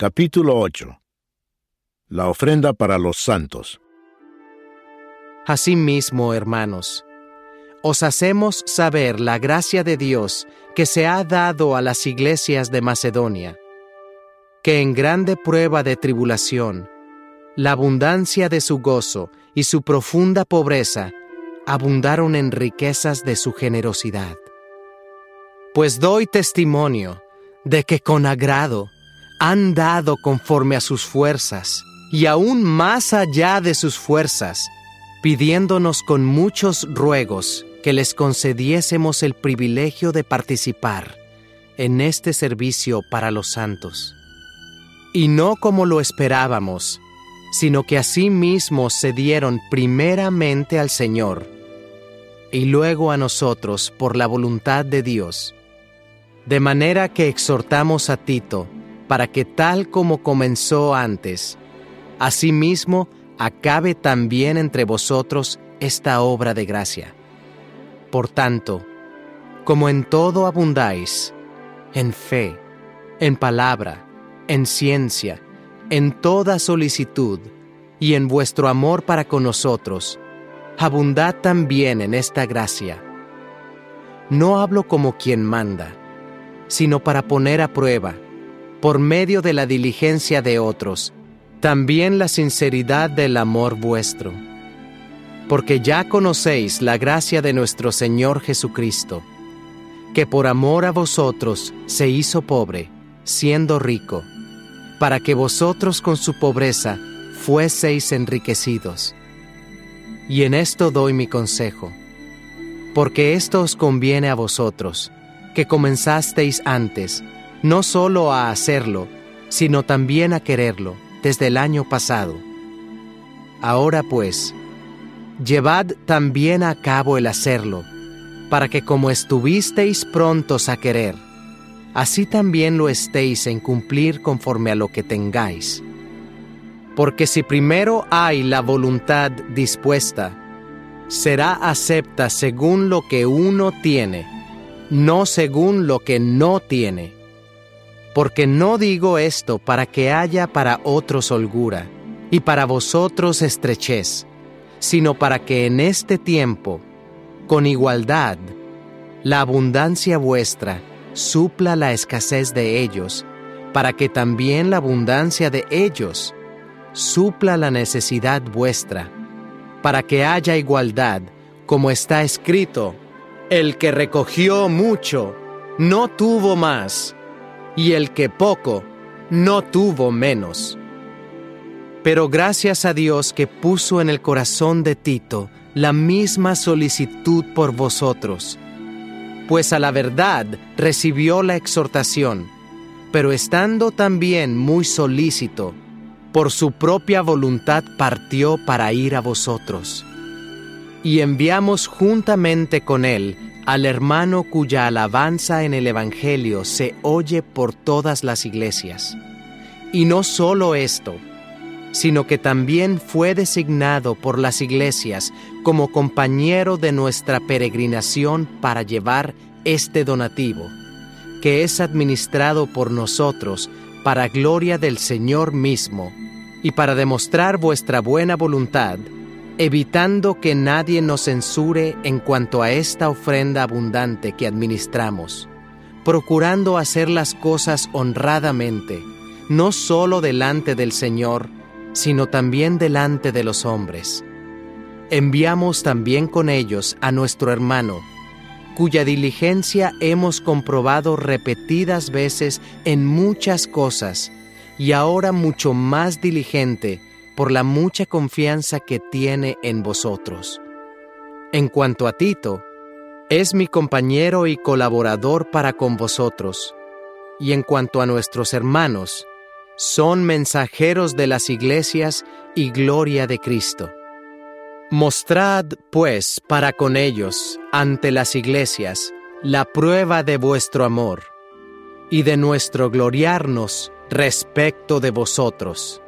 Capítulo 8. La ofrenda para los santos. Asimismo, hermanos, os hacemos saber la gracia de Dios que se ha dado a las iglesias de Macedonia, que en grande prueba de tribulación, la abundancia de su gozo y su profunda pobreza abundaron en riquezas de su generosidad. Pues doy testimonio de que con agrado han dado conforme a sus fuerzas, y aún más allá de sus fuerzas, pidiéndonos con muchos ruegos que les concediésemos el privilegio de participar en este servicio para los santos. Y no como lo esperábamos, sino que asimismo se dieron primeramente al Señor, y luego a nosotros por la voluntad de Dios, de manera que exhortamos a Tito, para que tal como comenzó antes, asimismo acabe también entre vosotros esta obra de gracia. Por tanto, como en todo abundáis, en fe, en palabra, en ciencia, en toda solicitud, y en vuestro amor para con nosotros, abundad también en esta gracia. No hablo como quien manda, sino para poner a prueba, por medio de la diligencia de otros, también la sinceridad del amor vuestro. Porque ya conocéis la gracia de nuestro Señor Jesucristo, que por amor a vosotros se hizo pobre, siendo rico, para que vosotros con su pobreza fueseis enriquecidos. Y en esto doy mi consejo, porque esto os conviene a vosotros, que comenzasteis antes, no solo a hacerlo, sino también a quererlo, desde el año pasado. Ahora pues, llevad también a cabo el hacerlo, para que como estuvisteis prontos a querer, así también lo estéis en cumplir conforme a lo que tengáis. Porque si primero hay la voluntad dispuesta, será acepta según lo que uno tiene, no según lo que no tiene. Porque no digo esto para que haya para otros holgura, y para vosotros estrechez, sino para que en este tiempo, con igualdad, la abundancia vuestra supla la escasez de ellos, para que también la abundancia de ellos supla la necesidad vuestra, para que haya igualdad, como está escrito: el que recogió mucho, no tuvo más, y el que poco, no tuvo menos. Pero gracias a Dios que puso en el corazón de Tito la misma solicitud por vosotros, pues a la verdad recibió la exhortación, pero estando también muy solícito, por su propia voluntad partió para ir a vosotros. Y enviamos juntamente con él al hermano cuya alabanza en el Evangelio se oye por todas las iglesias. Y no solo esto, sino que también fue designado por las iglesias como compañero de nuestra peregrinación para llevar este donativo, que es administrado por nosotros para gloria del Señor mismo, y para demostrar vuestra buena voluntad, evitando que nadie nos censure en cuanto a esta ofrenda abundante que administramos, procurando hacer las cosas honradamente, no solo delante del Señor, sino también delante de los hombres. Enviamos también con ellos a nuestro hermano, cuya diligencia hemos comprobado repetidas veces en muchas cosas, y ahora mucho más diligente, por la mucha confianza que tiene en vosotros. En cuanto a Tito, es mi compañero y colaborador para con vosotros, y en cuanto a nuestros hermanos, son mensajeros de las iglesias y gloria de Cristo. Mostrad, pues, para con ellos, ante las iglesias, la prueba de vuestro amor, y de nuestro gloriarnos respecto de vosotros.